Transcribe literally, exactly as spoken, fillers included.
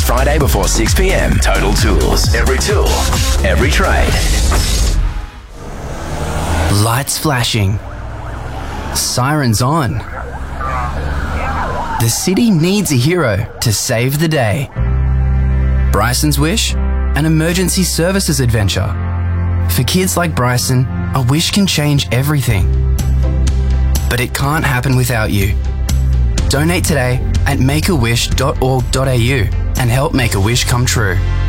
This Friday before six p.m. Total Tools. Every tool, every trade. Lights flashing. Sirens on. The city needs a hero to save the day. Bryson's wish? An emergency services adventure. For kids like Bryson, a wish can change everything. But it can't happen without you. Donate today at make a wish dot org dot a u and help make a wish come true.